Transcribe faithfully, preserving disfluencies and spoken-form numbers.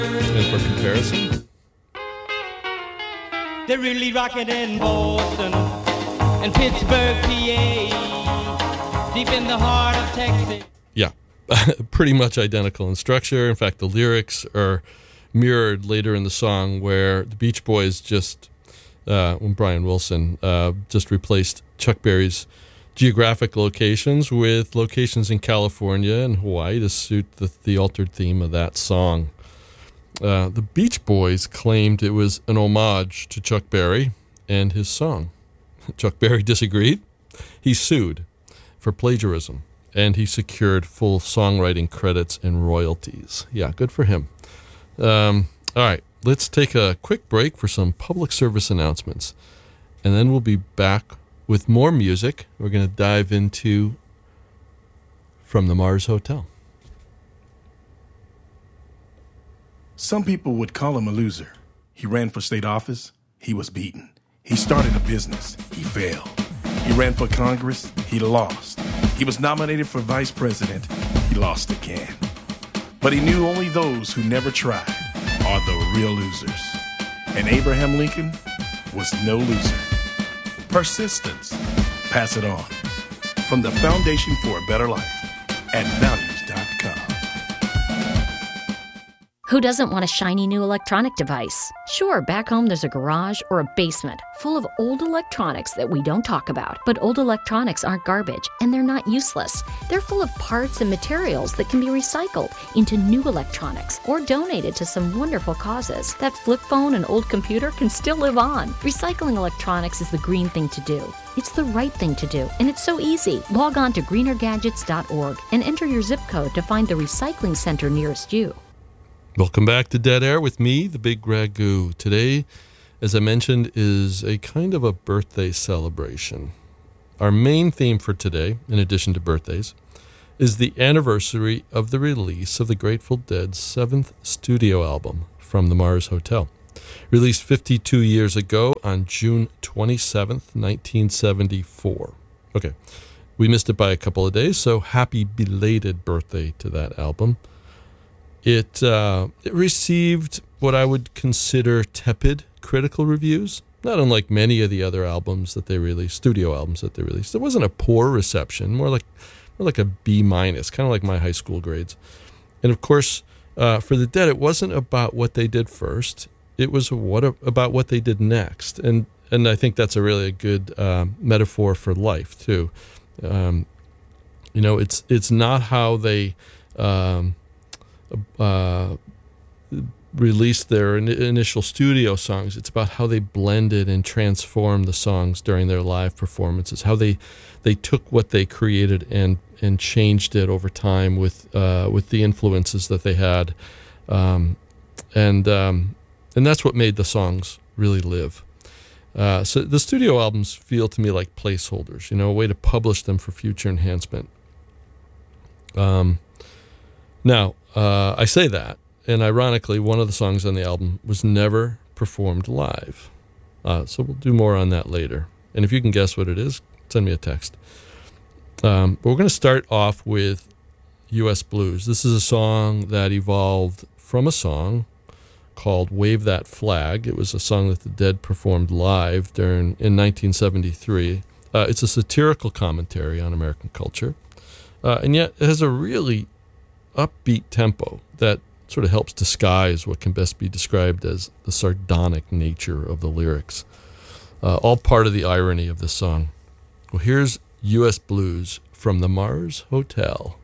And for comparison, they're really rocking in Boston and Pittsburgh, P A, deep in the heart of Texas. yeah, pretty much identical in structure. In fact, the lyrics are mirrored later in the song, where the Beach Boys just, uh, when Brian Wilson uh, just replaced Chuck Berry's geographic locations with locations in California and Hawaii to suit the, the altered theme of that song. Uh, the Beach Boys claimed it was an homage to Chuck Berry and his song. Chuck Berry disagreed. He sued for plagiarism, and he secured full songwriting credits and royalties. Yeah, good for him. Um, all right, let's take a quick break for some public service announcements, and then we'll be back with more music. We're going to dive into From the Mars Hotel. Some people would call him a loser. He ran for state office. He was beaten. He started a business. He failed. He ran for Congress. He lost. He was nominated for vice president. He lost again. But he knew only those who never tried are the real losers. And Abraham Lincoln was no loser. Persistence. Pass it on. From the Foundation for a Better Life at values dot com. Who doesn't want a shiny new electronic device? Sure, back home there's a garage or a basement full of old electronics that we don't talk about. But old electronics aren't garbage, and they're not useless. They're full of parts and materials that can be recycled into new electronics or donated to some wonderful causes. That flip phone and old computer can still live on. Recycling electronics is the green thing to do. It's the right thing to do, and it's so easy. Log on to greener gadgets dot org and enter your zip code to find the recycling center nearest you. Welcome back to Dead Air with me, the Big Ragu. Today, as I mentioned, is a kind of a birthday celebration. Our main theme for today, in addition to birthdays, is the anniversary of the release of the Grateful Dead's seventh studio album, From the Mars Hotel. Released fifty-two years ago on June twenty-seventh, nineteen seventy-four. Okay, we missed it by a couple of days, so happy belated birthday to that album. It uh, it received what I would consider tepid critical reviews, not unlike many of the other albums that they released, studio albums that they released. It wasn't a poor reception, more like more like a B minus, kind of like my high school grades. And of course, uh, for the Dead, it wasn't about what they did first. It was what about what they did next, and and I think that's a really a good uh, metaphor for life too. Um, you know, it's it's not how they. Um, Uh, released their in- initial studio songs. It's about how they blended and transformed the songs during their live performances, how they they took what they created and and changed it over time with uh, with the influences that they had, um, and um, and that's what made the songs really live. Uh, so the studio albums feel to me like placeholders, you know, a way to publish them for future enhancement. Um, now. Uh, I say that, and ironically, one of the songs on the album was never performed live. Uh, so we'll do more on that later. And if you can guess what it is, send me a text. Um, but we're going to start off with U S Blues. This is a song that evolved from a song called Wave That Flag. It was a song that the Dead performed live during in nineteen seventy-three. Uh, it's a satirical commentary on American culture, uh, and yet it has a really upbeat tempo that sort of helps disguise what can best be described as the sardonic nature of the lyrics. Uh, all part of the irony of this song. Well, here's U S Blues from the Mars Hotel.